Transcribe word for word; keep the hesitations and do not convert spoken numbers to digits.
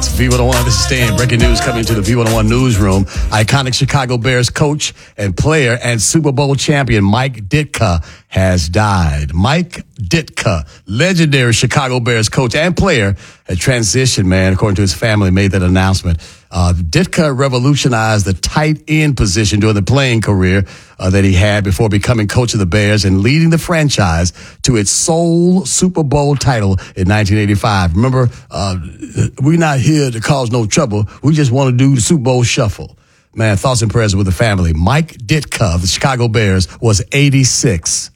eighty-six. V one oh one, this is Stan. Breaking news coming to the V one oh one newsroom. Iconic Chicago Bears coach and player and Super Bowl champion Mike Ditka has died. Mike Ditka, legendary Chicago Bears coach and player, had transitioned, man, according to his family, made that announcement. Uh, Ditka revolutionized the tight end position during the playing career uh, that he had before becoming coach of the Bears and leading the franchise to its sole Super Bowl title in nineteen eighty-five. Remember, uh, we're not here to cause no trouble. We just want to do the Super Bowl shuffle. Man, thoughts and prayers with the family. Mike Ditka of the Chicago Bears was eighty-six.